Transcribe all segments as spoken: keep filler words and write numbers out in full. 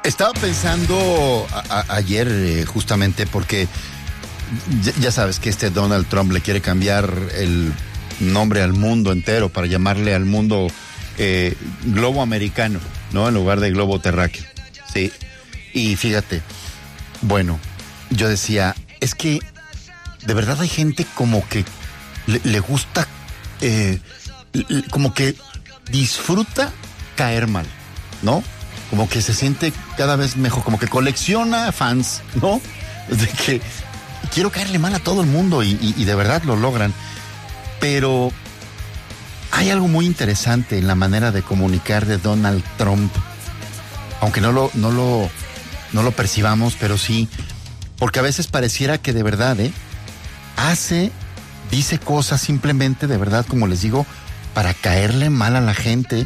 Estaba pensando a, a, ayer eh, justamente porque ya, ya sabes que este Donald Trump le quiere cambiar el nombre al mundo entero para llamarle al mundo eh, globo americano, ¿no? En lugar de globo terráqueo. Sí. Y fíjate, bueno, yo decía, es que de verdad hay gente como que le, le gusta, eh, le, como que disfruta caer mal, ¿no? Como que se siente cada vez mejor, como que colecciona fans, ¿no? De que quiero caerle mal a todo el mundo y, y, y de verdad lo logran. Pero hay algo muy interesante en la manera de comunicar de Donald Trump, aunque no lo, no lo, no lo percibamos, pero sí, porque a veces pareciera que de verdad, ¿eh? Hace, dice cosas simplemente, de verdad, como les digo, para caerle mal a la gente.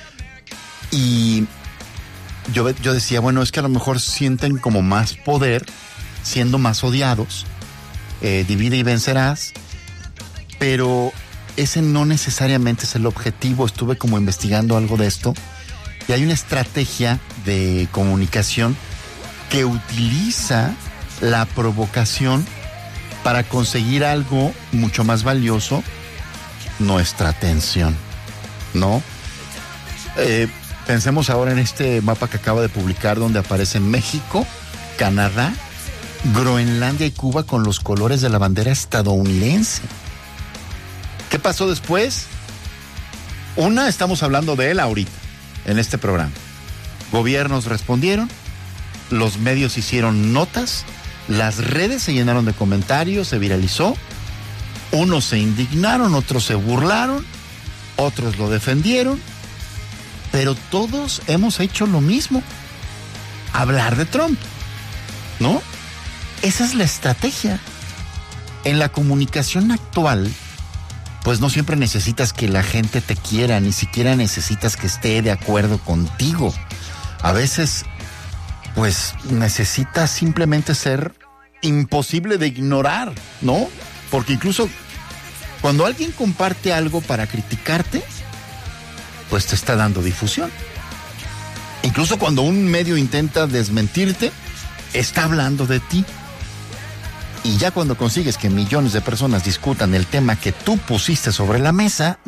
Y yo, yo decía, bueno, es que a lo mejor sienten como más poder, siendo más odiados, eh, divide y vencerás, pero ese no necesariamente es el objetivo. Estuve como investigando algo de esto, y hay una estrategia de comunicación que utiliza la provocación para conseguir algo mucho más valioso, nuestra atención, ¿no? Eh, pensemos ahora en este mapa que acaba de publicar, donde aparecen México, Canadá, Groenlandia y Cuba con los colores de la bandera estadounidense. ¿Qué pasó después? Una, estamos hablando de él ahorita, en este programa. Gobiernos respondieron, los medios hicieron notas, las redes se llenaron de comentarios, se viralizó. Unos se indignaron, otros se burlaron, otros lo defendieron, pero todos hemos hecho lo mismo, hablar de Trump, ¿no? Esa es la estrategia. En la comunicación actual, pues no siempre necesitas que la gente te quiera, ni siquiera necesitas que esté de acuerdo contigo. A veces, pues necesitas simplemente ser imposible de ignorar, ¿no? Porque incluso cuando alguien comparte algo para criticarte, pues te está dando difusión. Incluso cuando un medio intenta desmentirte, está hablando de ti. Y ya cuando consigues que millones de personas discutan el tema que tú pusiste sobre la mesa,